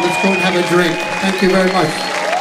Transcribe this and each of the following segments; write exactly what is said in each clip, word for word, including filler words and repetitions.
let's go and have a drink. Thank you very much.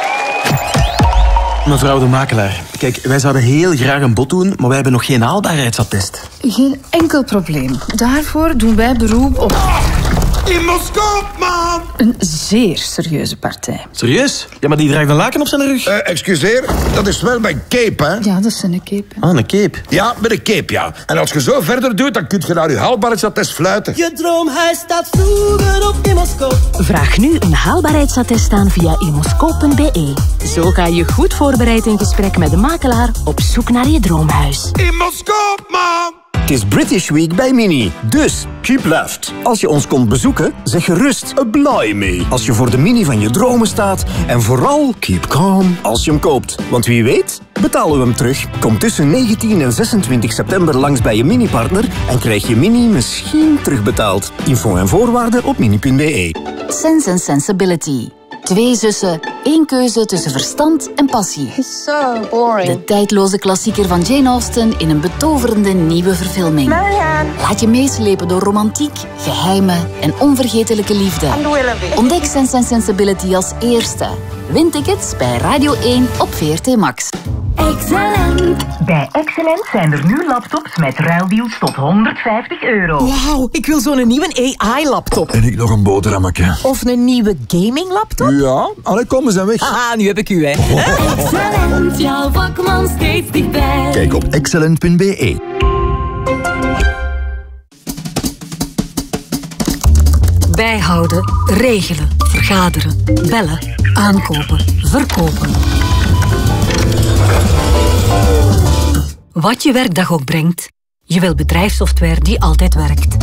Mevrouw de makelaar, kijk, wij zouden heel graag een bod doen, maar wij hebben nog geen haalbaarheidsattest. Geen enkel probleem. Daarvoor doen wij beroep op... Imoscoop, man! Een zeer serieuze partij. Serieus? Ja, maar die draagt een laken op zijn rug. Uh, excuseer, dat is wel mijn cape, hè? Ja, dat is een cape. Hè. Ah, een cape? Ja, met een cape, ja. En als je zo verder doet, dan kun je naar je haalbaarheidsattest fluiten. Je droomhuis staat vroeger op Imoscoop. Vraag nu een haalbaarheidsattest aan via imoscoop punt b e. Zo ga je goed voorbereid in gesprek met de makelaar op zoek naar je droomhuis. Imoscoop, man! Het is British Week bij Mini. Dus, keep left. Als je ons komt bezoeken, zeg gerust a blimey. Als je voor de Mini van je dromen staat. En vooral, keep calm als je hem koopt. Want wie weet, betalen we hem terug. Kom tussen negentien en zesentwintig september langs bij je Mini-partner en krijg je Mini misschien terugbetaald. Info en voorwaarden op mini punt b e. Sense and Sensibility. Twee zussen, één keuze tussen verstand en passie. So boring. De tijdloze klassieker van Jane Austen in een betoverende nieuwe verfilming. Marianne. Laat je meeslepen door romantiek, geheimen en onvergetelijke liefde. And Willoughby. Ontdek Sense and Sensibility als eerste. Win tickets bij Radio één op V R T Max. Excellent. Bij Excellent zijn er nu laptops met ruildeals tot honderdvijftig euro. Wauw, ik wil zo'n nieuwe A I-laptop. En ik nog een boterhammetje. Of een nieuwe gaming-laptop. Ja, allee, kom, we zijn weg. Haha, nu heb ik u, hè. Excellent, jouw vakman steeds dichtbij. Kijk op excellent punt b e. Bijhouden, regelen, vergaderen, bellen, aankopen, verkopen. Wat je werkdag ook brengt, je wil bedrijfssoftware die altijd werkt.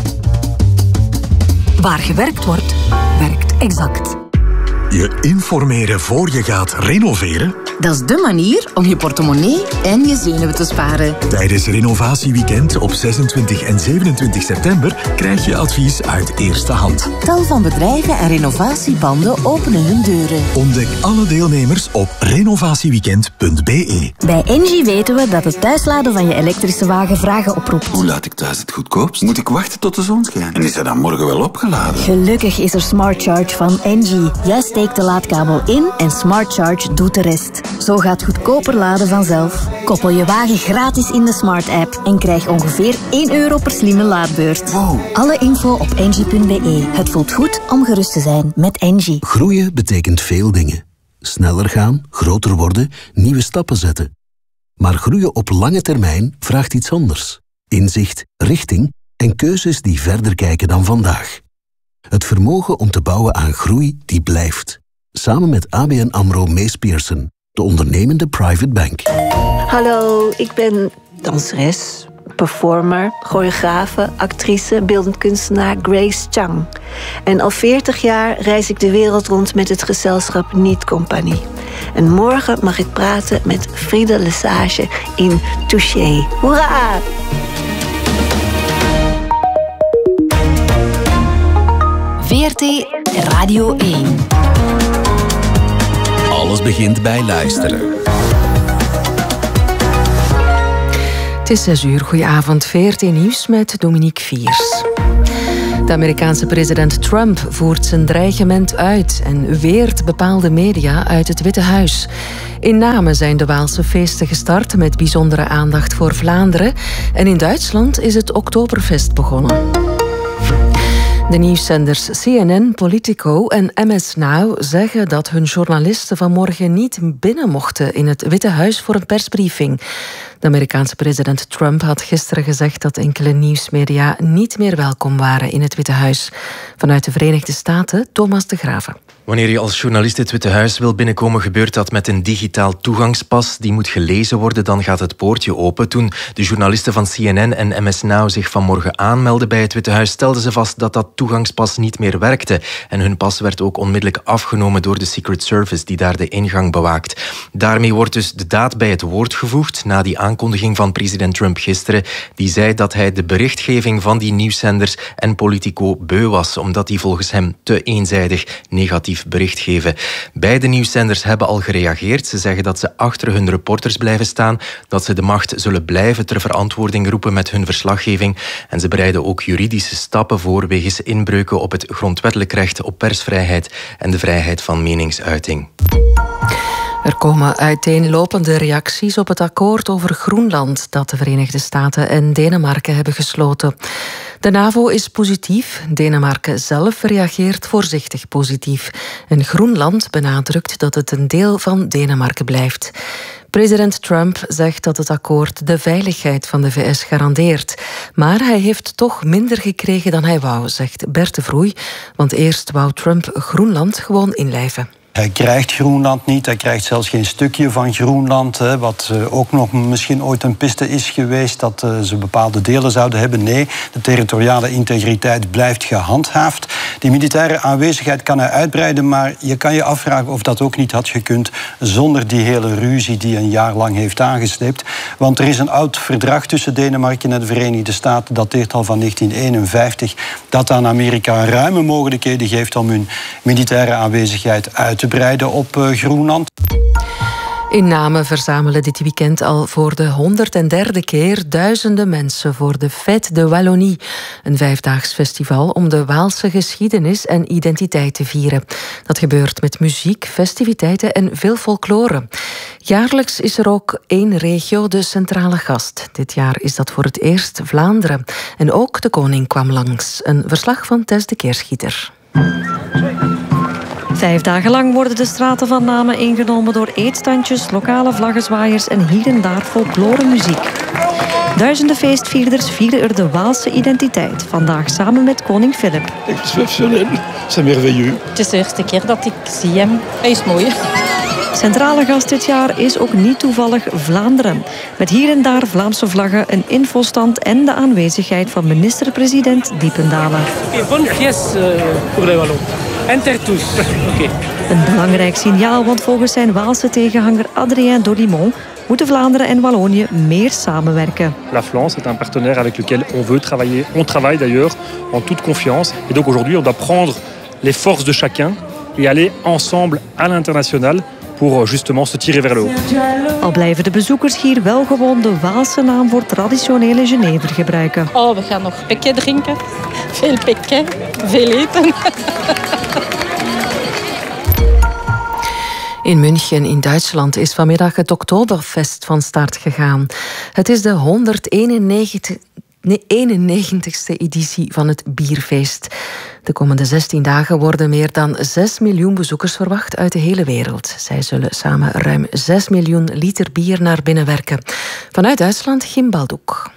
Waar gewerkt wordt, werkt Exact. Je informeren voor je gaat renoveren? Dat is de manier om je portemonnee en je zenuwen te sparen. Tijdens Renovatieweekend op zesentwintig en zevenentwintig september krijg je advies uit eerste hand. Tal van bedrijven en renovatiebanden openen hun deuren. Ontdek alle deelnemers op renovatieweekend punt b e. Bij Engie weten we dat het thuisladen van je elektrische wagen vragen oproept. Hoe laat ik thuis het goedkoopst? Moet ik wachten tot de zon schijnt? En is hij dan morgen wel opgeladen? Gelukkig is er Smart Charge van Engie. Jij steekt de laadkabel in en Smart Charge doet de rest. Zo gaat goedkoper laden vanzelf. Koppel je wagen gratis in de Smart app en krijg ongeveer één euro per slimme laadbeurt. Wow. Alle info op engie punt b e. Het voelt goed om gerust te zijn met Engie. Groeien betekent veel dingen. Sneller gaan, groter worden, nieuwe stappen zetten. Maar groeien op lange termijn vraagt iets anders. Inzicht, richting en keuzes die verder kijken dan vandaag. Het vermogen om te bouwen aan groei die blijft. Samen met A B N AMRO Mees Pierson, de ondernemende private bank. Hallo, ik ben danseres, performer, choreografe, actrice, beeldend kunstenaar Grace Chang. En al veertig jaar reis ik de wereld rond met het gezelschap Niet Compagnie. En morgen mag ik praten met Frida Lesage in Touché. Hoera! V R T Radio één. Alles begint bij luisteren. Het is zes uur. Goedenavond. V R T Nieuws met Dominique Viers. De Amerikaanse president Trump voert zijn dreigement uit en weert bepaalde media uit het Witte Huis. In Namen zijn de Waalse feesten gestart met bijzondere aandacht voor Vlaanderen. En in Duitsland is het Oktoberfest begonnen. De nieuwszenders C N N, Politico en M S Now zeggen dat hun journalisten vanmorgen niet binnen mochten in het Witte Huis voor een persbriefing. De Amerikaanse president Trump had gisteren gezegd dat enkele nieuwsmedia niet meer welkom waren in het Witte Huis. Vanuit de Verenigde Staten, Thomas de Graven. Wanneer je als journalist het Witte Huis wil binnenkomen, gebeurt dat met een digitaal toegangspas. Die moet gelezen worden, dan gaat het poortje open. Toen de journalisten van C N N en M S Now zich vanmorgen aanmelden bij het Witte Huis, stelden ze vast dat dat toegangspas niet meer werkte. En hun pas werd ook onmiddellijk afgenomen door de Secret Service, die daar de ingang bewaakt. Daarmee wordt dus de daad bij het woord gevoegd na die aankondiging van president Trump gisteren. Die zei dat hij de berichtgeving van die nieuwszenders en Politico beu was, omdat die volgens hem te eenzijdig negatief positief bericht geven. Beide nieuwszenders hebben al gereageerd. Ze zeggen dat ze achter hun reporters blijven staan, dat ze de macht zullen blijven ter verantwoording roepen met hun verslaggeving. En ze bereiden ook juridische stappen voor wegens inbreuken op het grondwettelijk recht op persvrijheid en de vrijheid van meningsuiting. Er komen uiteenlopende reacties op het akkoord over Groenland dat de Verenigde Staten en Denemarken hebben gesloten. De NAVO is positief, Denemarken zelf reageert voorzichtig positief. En Groenland benadrukt dat het een deel van Denemarken blijft. President Trump zegt dat het akkoord de veiligheid van de V S garandeert. Maar hij heeft toch minder gekregen dan hij wou, zegt Bert de Vroei. Want eerst wou Trump Groenland gewoon inlijven. Hij krijgt Groenland niet, hij krijgt zelfs geen stukje van Groenland. Hè, wat uh, ook nog misschien ooit een piste is geweest, dat uh, ze bepaalde delen zouden hebben. Nee, de territoriale integriteit blijft gehandhaafd. Die militaire aanwezigheid kan hij uitbreiden, maar je kan je afvragen of dat ook niet had gekund zonder die hele ruzie die een jaar lang heeft aangesleept. Want er is een oud verdrag tussen Denemarken en de Verenigde Staten, dat dateert al van negentien eenenvijftig, dat aan Amerika ruime mogelijkheden geeft om hun militaire aanwezigheid uit te breiden op uh, Groenland. In Namen verzamelen dit weekend al voor de honderdderde keer duizenden mensen voor de Fête de Wallonie, een vijfdaags festival om de Waalse geschiedenis en identiteit te vieren. Dat gebeurt met muziek, festiviteiten en veel folklore. Jaarlijks is er ook één regio de centrale gast. Dit jaar is dat voor het eerst Vlaanderen. En ook de koning kwam langs. Een verslag van Tess de Keerschieter. Vijf dagen lang worden de straten van Namen ingenomen door eetstandjes, lokale vlaggenzwaaiers en hier en daar folkloremuziek. Duizenden feestvierders vieren er de Waalse identiteit. Vandaag samen met koning Filip. Exceptionnel, c'est merveilleux. Het is de eerste keer dat ik zie hem. Hij is mooi. Centrale gast dit jaar is ook niet toevallig Vlaanderen. Met hier en daar Vlaamse vlaggen, een infostand en de aanwezigheid van minister-president Diependalen. Okay, bonne pièce pour les Wallons. Enter tous. Okay. Een belangrijk signaal, want volgens zijn Waalse tegenhanger Adrien Dolimon moeten Vlaanderen en Wallonië meer samenwerken. La Flandre est un partenaire avec lequel on veut travailler. On travaille d'ailleurs en toute confiance. Et donc aujourd'hui, on doit prendre les forces de chacun et aller ensemble à l'international pour justement se tirer vers le haut. Al blijven de bezoekers hier wel gewoon de Waalse naam voor traditionele Genever gebruiken. Oh, we gaan nog pekje drinken. Veel pekje, veel eten. In München in Duitsland is vanmiddag het Oktoberfest van start gegaan. Het is de honderdeenennegentigste editie van het bierfeest. De komende zestien dagen worden meer dan zes miljoen bezoekers verwacht uit de hele wereld. Zij zullen samen ruim zes miljoen liter bier naar binnen werken. Vanuit Duitsland, Gim Baldoek.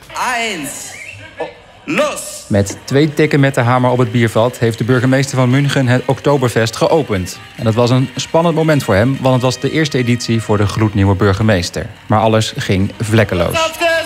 Los! Met twee tikken met de hamer op het biervat heeft de burgemeester van München het Oktoberfest geopend. En dat was een spannend moment voor hem, want het was de eerste editie voor de gloednieuwe burgemeester. Maar alles ging vlekkeloos.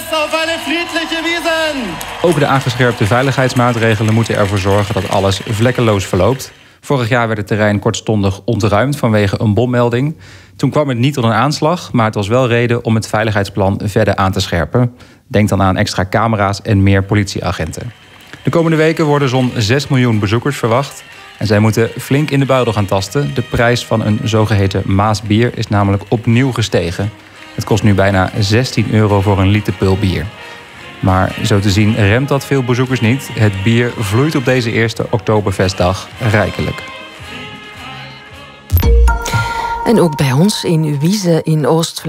Ook de aangescherpte veiligheidsmaatregelen moeten ervoor zorgen dat alles vlekkeloos verloopt. Vorig jaar werd het terrein kortstondig ontruimd vanwege een bommelding. Toen kwam het niet tot een aanslag, maar het was wel reden om het veiligheidsplan verder aan te scherpen. Denk dan aan extra camera's en meer politieagenten. De komende weken worden zo'n zes miljoen bezoekers verwacht. En zij moeten flink in de buidel gaan tasten. De prijs van een zogeheten Maasbier is namelijk opnieuw gestegen. Het kost nu bijna zestien euro voor een liter pul bier. Maar zo te zien remt dat veel bezoekers niet. Het bier vloeit op deze eerste Oktoberfestdag rijkelijk. En ook bij ons in Wieze in Oost-Vlaanderen